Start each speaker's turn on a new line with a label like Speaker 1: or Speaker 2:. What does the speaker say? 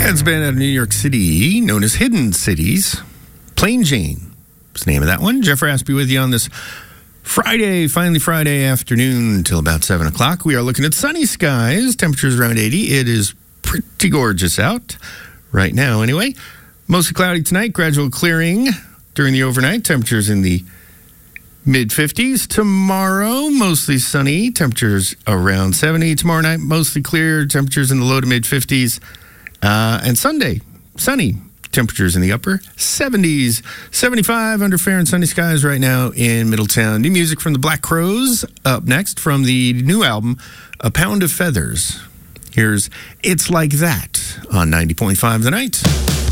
Speaker 1: That's a band out of New York City known as Hidden Cities. Plain Jane is the name of that one. Jeff Raspy with you on this Friday, finally Friday afternoon until about 7 o'clock. We are looking at sunny skies, temperatures around 80. It is pretty gorgeous out right now anyway. Mostly cloudy tonight, gradual clearing during the overnight. Temperatures in the mid-50s. Tomorrow, mostly sunny, temperatures around 70. Tomorrow night, mostly clear, temperatures in the low to mid-50s. And Sunday, sunny, temperatures in the upper 70s. 75 under fair and sunny skies right now in Middletown. New music from the Black Crowes up next from the new album, A Pound of Feathers. Here's It's Like That on 90.5 The Night.